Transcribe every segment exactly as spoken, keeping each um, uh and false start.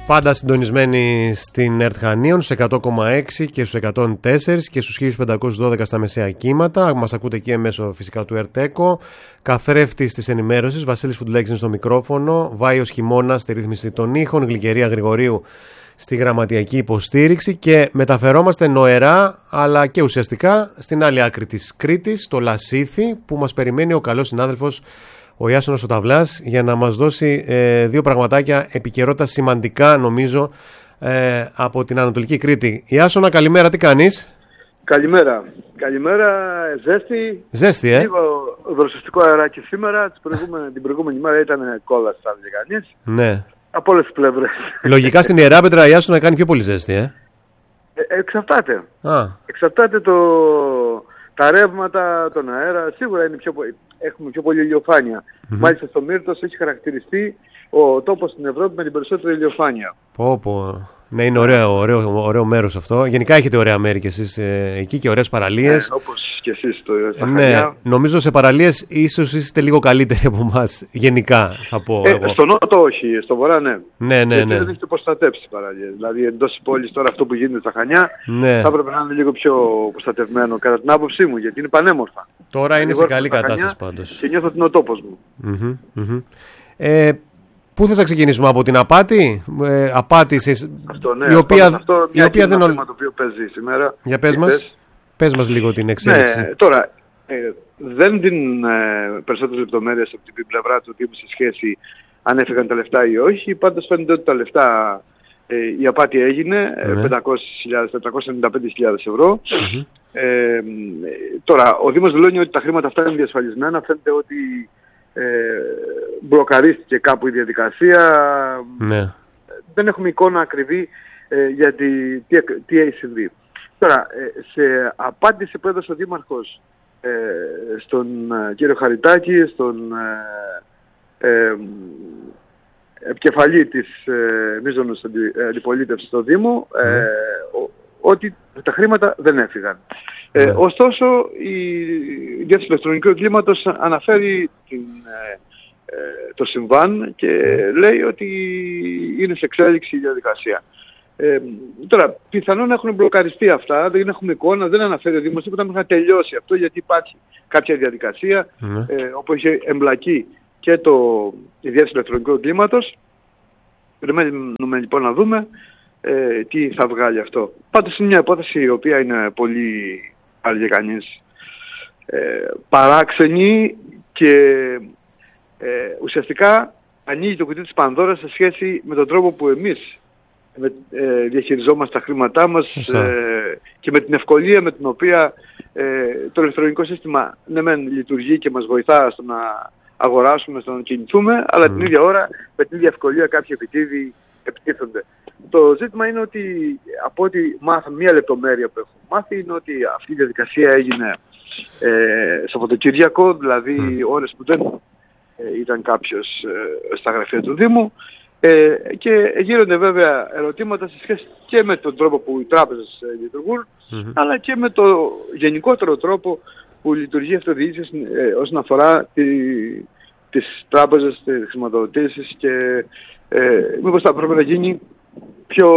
Πάντα συντονισμένοι στην ΕΡΤ Χανίων στους εκατό κόμμα έξι και στους εκατόν τέσσερα και στους χίλια πεντακόσιους δώδεκα στα μεσαία κύματα. Μας ακούτε και μέσω φυσικά του ΕΡΤ-ΕΚΟ. Καθρέφτης της ενημέρωσης, Βασίλης Φουντουλέκης είναι στο μικρόφωνο. Βάιος Χειμώνας στη ρύθμιση των ήχων. Γλυκερία Γρηγορίου στη γραμματιακή υποστήριξη. Και μεταφερόμαστε νοερά αλλά και ουσιαστικά στην άλλη άκρη της Κρήτης, στο Λασίθι, που μας περιμένει ο καλός συνάδελφος ο Ιάσονας ο Ταβλάς για να μας δώσει ε, δύο πραγματάκια επικαιρότητα σημαντικά νομίζω ε, από την Ανατολική Κρήτη. Ιάσονα, καλημέρα, τι κάνεις? Καλημέρα. Καλημέρα, ζέστη. Ζέστη, ε. Λίγο δροσιστικό αεράκι σήμερα. Την προηγούμενη μέρα ήταν κόλλα στα Λιγανής. Ναι. Από όλες τις πλευρές. Λογικά στην Ιεράπετρα, Ιάσονα, κάνει πιο πολύ ζέστη, ε. ε εξαρτάται. Α. Εξαρτάται το... τα ρεύματα, τον αέρα. Σίγουρα είναι πιο... έχουμε πιο πολύ ηλιοφάνεια. Mm-hmm. Μάλιστα στο Μύρτος έχει χαρακτηριστεί ο τόπος στην Ευρώπη με την περισσότερη ηλιοφάνεια. Πω πω. Ναι, είναι ωραίο, ωραίο, ωραίο μέρος αυτό. Γενικά έχετε ωραία μέρη κι εσείς ε, εκεί και ωραίες παραλίες. Ε, όπως και εσείς το, στα ναι, Χανιά. Νομίζω σε παραλίες ίσως είστε λίγο καλύτεροι από εμάς. Γενικά θα πω ε, εγώ. Στο νότο όχι, στο βορρά ναι. Ναι, ναι, γιατί ναι. δεν έχετε προστατεύσει τις παραλίες. Δηλαδή εντός της πόλης τώρα αυτό που γίνεται στα Χανιά ναι. θα έπρεπε να είναι λίγο πιο προστατευμένο κατά την άποψή μου, γιατί είναι πανέμορφα. Τώρα είναι σε καλή κατάσταση πάντως. Και νιώθω ότι είναι ο τόπος μου. Mm-hmm, mm-hmm. Ε, Πού θες να ξεκινήσουμε, από την απάτη, ε, απάτη σε... αυτό, ναι, η οποία, αυτό, αυτό η οποία δεν... είναι το οποίο παίζει σήμερα. Για πες μας, πες μας λίγο την εξέλιξη. Ναι, τώρα, ε, δεν δίνουν ε, περισσότερες λεπτομέρειες από την πλευρά του Δήμου σε σχέση αν έφυγαν τα λεφτά ή όχι. Πάντως φαίνεται ότι τα λεφτά, ε, η απάτη έγινε, ναι. πεντακόσιες χιλιάδες, τετρακόσιες ενενήντα πέντε χιλιάδες ευρώ. Mm-hmm. Ε, τώρα, ο Δήμος δηλώνει ότι τα χρήματα αυτά είναι διασφαλισμένα. Φαίνεται ότι Ε, μπλοκαρίστηκε κάπου η διαδικασία. Ναι. Δεν έχουμε εικόνα ακριβή ε, για τη, τι, τι έχει συμβεί. Τώρα, ε, σε απάντηση που έδωσε ο Δήμαρχος ε, στον ε, κύριο Χαριτάκη, στον ε, ε, επικεφαλή της ε, μείζωνος αντιπολίτευσης στο Δήμο, ε, ναι. ο, ότι τα χρήματα δεν έφυγαν. Ναι. Ε, ωστόσο, η Διεύθυνση Ηλεκτρονικού Εγκλήματος αναφέρει την, ε, το συμβάν και ναι. λέει ότι είναι σε εξέλιξη η διαδικασία. Ε, τώρα, πιθανόν έχουν μπλοκαριστεί αυτά, δεν έχουμε εικόνα, δεν αναφέρει ο Δήμος τίποτα μέχρι να τελειώσει αυτό, γιατί υπάρχει κάποια διαδικασία ναι. ε, όπου έχει εμπλακεί και το, η Διεύθυνση Ηλεκτρονικού Εγκλήματος. Περιμένουμε λοιπόν να δούμε ε, τι θα βγάλει αυτό. Πάντως είναι μια υπόθεση η οποία είναι πολύ, άλλη κανείς, ε, παράξενη και ε, ουσιαστικά ανοίγει το κουτί της Πανδώρας σε σχέση με τον τρόπο που εμείς με, ε, διαχειριζόμαστε τα χρήματά μας ε, και με την ευκολία με την οποία ε, το ηλεκτρονικό σύστημα ναι μεν λειτουργεί και μας βοηθά στο να αγοράσουμε, στο να κινηθούμε, αλλά mm. την ίδια ώρα με την ίδια ευκολία κάποιοι επιτίδιοι επιτίθενται. Το ζήτημα είναι ότι από ό,τι μάθαμε, μία λεπτομέρεια που έχουμε μάθει είναι ότι αυτή η διαδικασία έγινε ε, Σαββατοκύριακο, δηλαδή mm. ώρες που δεν ε, ήταν κάποιος ε, στα γραφεία του Δήμου ε, και γύρονται βέβαια ερωτήματα σε σχέση και με τον τρόπο που οι τράπεζες ε, λειτουργούν mm-hmm. αλλά και με το γενικότερο τρόπο που λειτουργεί η αυτοδιοίκηση ε, όσον αφορά τη, τις τράπεζες, τις χρηματοδοτήσεις και ε, μήπως θα πρέπει να γίνει πιο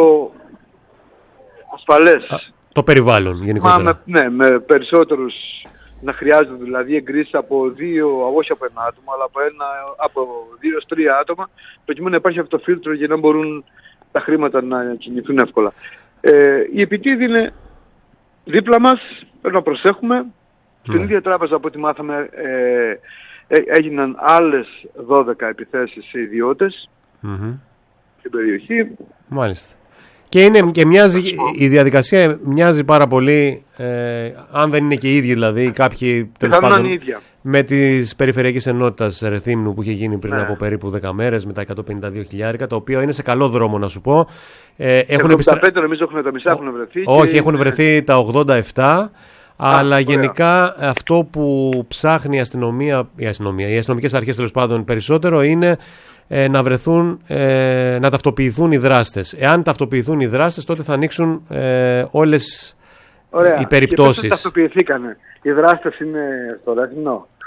ασφαλές. Α, το περιβάλλον γενικότερα. Με, ναι, με περισσότερους να χρειάζονται δηλαδή εγκρίσεις από δύο, όχι από ένα άτομο, αλλά από, ένα, από δύο έως τρία άτομα, προκειμένου να υπάρχει αυτό το φίλτρο για να μπορούν τα χρήματα να κινηθούν εύκολα. Ε, η επιτίδη είναι δίπλα μας, πρέπει να προσέχουμε. Στην ίδια τράπεζα από ό,τι μάθαμε ε, ε, έγιναν άλλες δώδεκα επιθέσεις σε ιδιώτες mm-hmm. στην περιοχή. Μάλιστα. Και, είναι, και μοιάζει, η διαδικασία μοιάζει πάρα πολύ, ε, αν δεν είναι και οι ίδιοι δηλαδή, κάποιοι τέλος πάντων, με τις περιφερειακές ενότητες Ρεθύμνου που είχε γίνει πριν ναι. από περίπου δέκα μέρες με τα εκατόν πενήντα δύο χιλιάρικα, το οποίο είναι σε καλό δρόμο να σου πω. Ε, έχουν εβδομήντα πέντε επιστρα... νομίζω έχουν τα μισά έχουν βρεθεί. Όχι, και... έχουν βρεθεί τα ογδόντα επτά. Αλλά Α, γενικά ωραία. Αυτό που ψάχνει η αστυνομία, η αστυνομία, οι αστυνομικές αρχές τέλος πάντων περισσότερο είναι ε, να βρεθούν, ε, να ταυτοποιηθούν οι δράστες. Εάν ταυτοποιηθούν οι δράστες, τότε θα ανοίξουν ε, όλες ωραία. οι περιπτώσεις. Και ταυτοποιηθήκανε. Οι δράστες είναι στο Ρέθυμνο.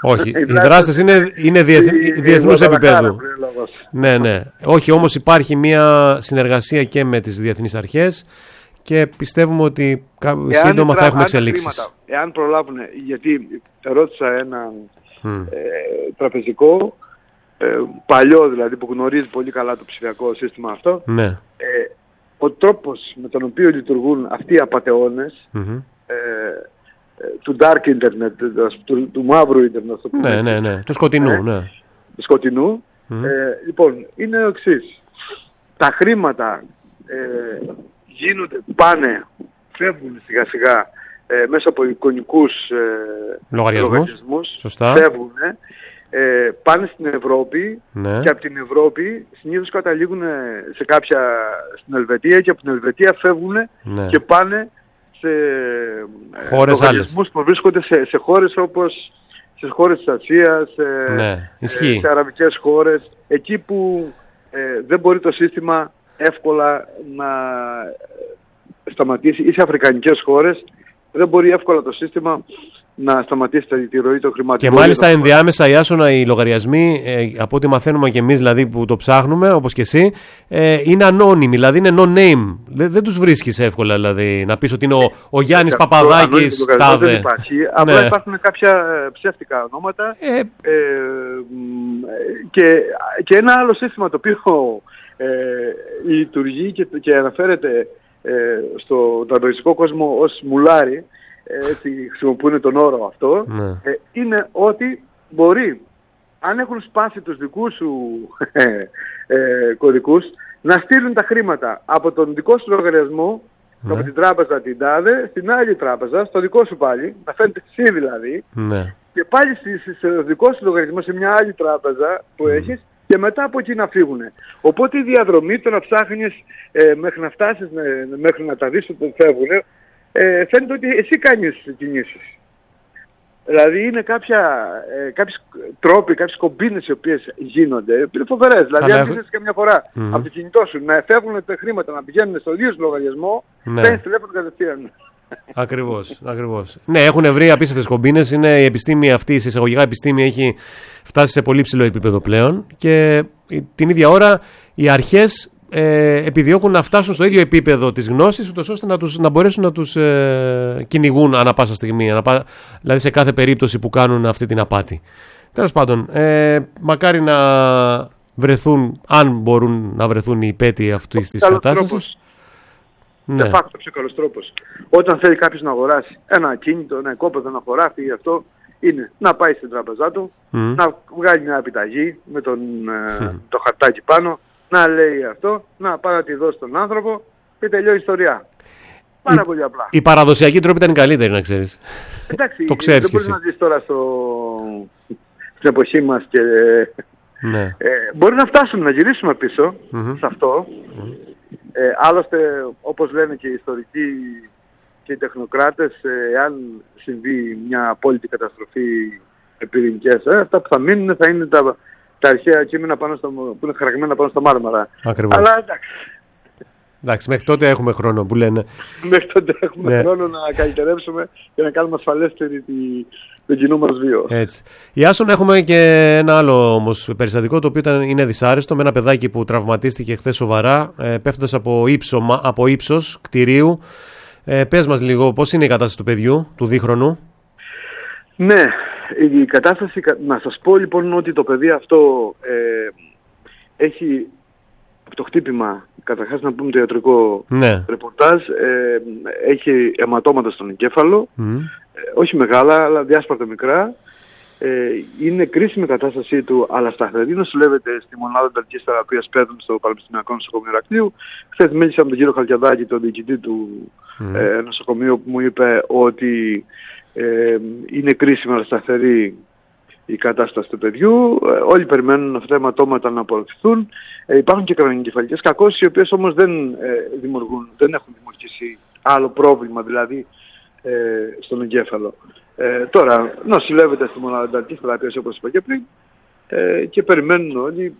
Όχι, οι δράστες είναι, είναι διεθ, διεθνούς επίπεδου. Ναι, ναι. Όχι, όμως υπάρχει μια συνεργασία και με τις διεθνείς αρχές και πιστεύουμε ότι σύντομα θα έχουμε εξελίξεις. Εάν προλάβουν, γιατί ρώτησα ένα mm. ε, τραπεζικό, ε, παλιό δηλαδή, που γνωρίζει πολύ καλά το ψηφιακό σύστημα αυτό, ναι. ε, ο τρόπος με τον οποίο λειτουργούν αυτοί οι απατεώνες, mm-hmm. ε, του dark internet, του, του μαύρου internet, ναι, ναι, ναι, του σκοτεινού, ε, ναι. Του σκοτεινού. Mm-hmm. Ε, λοιπόν, είναι ο εξής. Τα χρήματα ε, γίνονται, πάνε, φεύγουν σιγά σιγά ε, μέσα από εικονικούς ε, λογαριασμούς, λογαριασμούς σωστά. Φεύγουν, ε, πάνε στην Ευρώπη, ναι. Και από την Ευρώπη συνήθως καταλήγουν σε κάποια, στην Ελβετία, και από την Ελβετία φεύγουν, ναι. Και πάνε σε χώρες λογαριασμούς που βρίσκονται σε, σε χώρες όπως σε χώρες της Ασίας, σε, ναι. ε, σε αραβικές χώρες, εκεί που ε, δεν μπορεί το σύστημα εύκολα να σταματήσει, ή σε αφρικανικές χώρες δεν μπορεί εύκολα το σύστημα να σταματήσει τη ροή των χρημάτων. Και μάλιστα ενδιάμεσα, Ιάσονα, οι λογαριασμοί, ε, από ό,τι μαθαίνουμε και εμείς δηλαδή που το ψάχνουμε, όπως και εσύ, ε, είναι ανώνυμοι, δηλαδή είναι no-name. Δεν, δεν τους βρίσκεις εύκολα, δηλαδή, να πεις ότι είναι ο, ο Γιάννης Παπαδάκης τάδε. Δεν υπάρχει. Απλά ναι. Υπάρχουν κάποια ψεύτικα ονόματα ε, ε, και, και ένα άλλο σύστημα το οποίο ε, λειτουργεί και, και αναφέρεται ε, στο τραπεζικό κόσμο ως μουλάρι, έτσι χρησιμοποιούν τον όρο αυτό, ναι. ε, είναι ότι μπορεί, αν έχουν σπάσει τους δικούς σου ε, ε, κωδικούς, να στείλουν τα χρήματα από τον δικό σου λογαριασμό, ναι. Από την τράπεζα την τάδε, στην άλλη τράπεζα, στο δικό σου πάλι, να φαίνεται εσύ δηλαδή, ναι. Και πάλι στο δικό σου λογαριασμό σε μια άλλη τράπεζα που mm. έχεις, και μετά από εκεί να φύγουν. Οπότε η διαδρομή, το να ψάχνεις ε, μέχρι να φτάσεις, ε, μέχρι να τα δεις ότι φεύγουν, Ε, φαίνεται ότι εσύ κάνεις κινήσεις. Δηλαδή είναι κάποια, ε, κάποιες τρόποι, κάποιες κομπίνες οι οποίες γίνονται, είναι φοβερές. Δηλαδή αν είσαι καμιά φορά mm-hmm. από το κινητό σου να φεύγουν τα χρήματα, να πηγαίνουν στο ίδιο λογαριασμό, ναι. Παίρνεις τηλέφωνο κατευθείαν. Ακριβώς, ακριβώς. Ναι, έχουν βρει απίστευτες κομπίνες. Είναι η επιστήμη αυτή, η εισαγωγικά επιστήμη έχει φτάσει σε πολύ ψηλό επίπεδο πλέον και την ίδια ώρα οι αρχές Ε, επιδιώκουν να φτάσουν στο ίδιο επίπεδο της γνώσης, ούτως ώστε να, τους, να μπορέσουν να τους ε, κυνηγούν ανά πάσα στιγμή, ανά, δηλαδή σε κάθε περίπτωση που κάνουν αυτή την απάτη. Τέλος πάντων, ε, μακάρι να βρεθούν, αν μπορούν να βρεθούν οι υπέτειοι αυτής της κατάστασης. Ναι. De facto, πιο καλός τρόπος. Όταν θέλει κάποιος να αγοράσει ένα ακίνητο, ένα οικόπεδο, ένα χωράφι ή αυτό, είναι να πάει στην τράπεζά του, mm. να βγάλει μια επιταγή με τον, mm. ε, το χαρτάκι πάνω, να λέει αυτό, να πάει να τη δώσει στον άνθρωπο και τελειώνει η ιστορία. Πάρα η, πολύ απλά. Η παραδοσιακή τρόπη ήταν η καλύτερη, να ξέρεις. Εντάξει, το ξέρεις δεν μπορείς να δεις τώρα στο... στην εποχή μας και... Ναι. Ε, μπορεί να φτάσουμε να γυρίσουμε πίσω mm-hmm. σε αυτό. Mm-hmm. Ε, άλλωστε, όπως λένε και οι ιστορικοί και οι τεχνοκράτες, ε, αν συμβεί μια απόλυτη καταστροφή με πυρηνικές, ε, αυτά που θα μείνουν θα είναι τα... τα αρχαία κείμενα πάνω στο, που είναι χαραγμένα πάνω στα μάρμαρα. Ακριβώς. Αλλά εντάξει. Εντάξει, μέχρι τότε έχουμε χρόνο που λένε. Μέχρι τότε έχουμε ναι. χρόνο να καλυτερεύσουμε και να κάνουμε ασφαλέστερη τη, το κοινό μας βίο. Έτσι. Ιάσον, έχουμε και ένα άλλο όμως περιστατικό, το οποίο ήταν, είναι δυσάρεστο, με ένα παιδάκι που τραυματίστηκε χθες σοβαρά, ε, πέφτοντας από, ύψο, από ύψος κτηρίου. Ε, πες μας λίγο πώς είναι η κατάσταση του παιδιού, του δίχρονου. Ναι, η κατάσταση, να σας πω λοιπόν ότι το παιδί αυτό ε, έχει από το χτύπημα, καταρχάς να πούμε το ιατρικό ναι. ρεπορτάζ, ε, έχει αιματώματα στον εγκέφαλο, mm. ε, όχι μεγάλα αλλά διάσπαρτα μικρά, ε, είναι κρίσιμη κατάστασή του αλλά σταθερή, νοσηλεύεται στη μονάδα εντατικής θεραπείας παιδών στο Πανεπιστημιακό Νοσοκομείο Ηρακλείου. Χθες μίλησα με τον κύριο Χαλκιαδάκη, τον διοικητή του mm. ε, νοσοκομείου, που μου είπε ότι Ε, είναι κρίσιμη αλλά σταθερή η κατάσταση του παιδιού. Ε, όλοι περιμένουν αυτά τα αιματώματα να απορροφηθούν. Ε, υπάρχουν και κρανιογκεφαλικές κακώσεις, οι οποίες όμως δεν, ε, δημιουργούν, δεν έχουν δημιουργήσει άλλο πρόβλημα, δηλαδή ε, στον εγκέφαλο. Ε, τώρα νοσηλεύεται στη μονάδα εντατικής θεραπείας, όπως είπα και πριν, ε, και περιμένουν όλοι.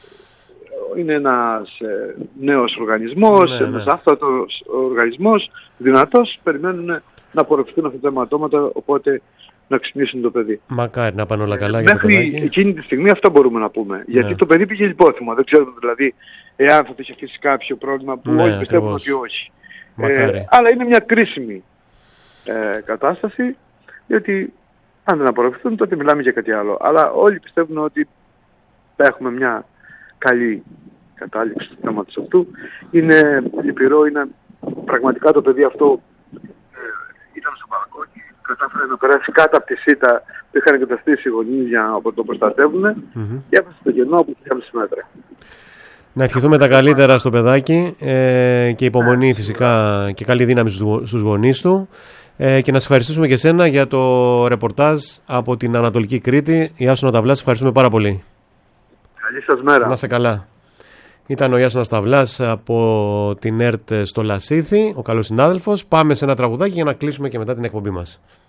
Είναι ένας ε, νέος οργανισμός, ναι, ένας ναι. άφθατος οργανισμός, δυνατός, περιμένουν να απορροφηθούν αυτά τα αιματώματα, οπότε να ξυπνήσουν το παιδί. Μακάρι να πάνε όλα καλά για το Μέχρι παιδάκι. εκείνη τη στιγμή αυτό μπορούμε να πούμε. Γιατί Ναι. το παιδί πήγε λιπόθυμο. Δεν ξέρουμε δηλαδή εάν θα το είχε αφήσει κάποιο πρόβλημα που Ναι, όλοι πιστεύουν ακριβώς. ότι όχι. Μακάρι. Ε, αλλά είναι μια κρίσιμη ε, κατάσταση, διότι αν δεν απορροφηθούν τότε μιλάμε για κάτι άλλο. Αλλά όλοι πιστεύουν ότι θα έχουμε μια καλή κατάληξη του θέματος αυτού. Είναι λυπηρό, είναι πραγματικά το παιδί αυτό ε, ήταν στο μπαλκόνι, κατάφερε να περάσει κάτω από τη σίτα που είχαν εγκαταστήσει οι γονείς για να το προστατεύουν Mm-hmm. και έπεσε στο κενό από δυόμισι μέτρα. Να ευχηθούμε τα καλύτερα στο παιδάκι ε, και υπομονή φυσικά και καλή δύναμη στους, στους γονείς του ε, και να σε ευχαριστήσουμε και εσένα για το ρεπορτάζ από την Ανατολική Κρήτη. Ιάσονα Ταυλάς, ευχαριστούμε πάρα πολύ. Καλή σας μέρα. Να είσαι καλά. Ήταν ο Ιάσονας Ταυλάς από την ΕΡΤ στο Λασίθι, ο καλός συνάδελφος. Πάμε σε ένα τραγουδάκι για να κλείσουμε και μετά την εκπομπή μας.